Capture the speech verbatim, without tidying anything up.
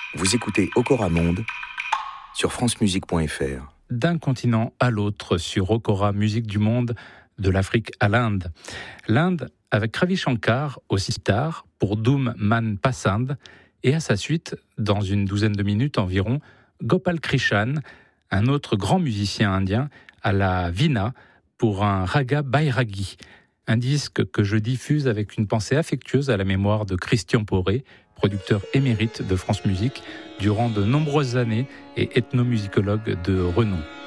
Vous écoutez Okora Monde sur francemusique point f r. D'un continent à l'autre sur Okora, musique du monde, de l'Afrique à l'Inde. L'Inde avec Ravi Shankar au sitar pour Dhoom Man Pasand et à sa suite, dans une douzaine de minutes environ, Gopal Krishan, un autre grand musicien indien, à la Veena pour un raga Bairagi, un disque que je diffuse avec une pensée affectueuse à la mémoire de Christian Poré, producteur émérite de France Musique durant de nombreuses années et ethnomusicologue de renom.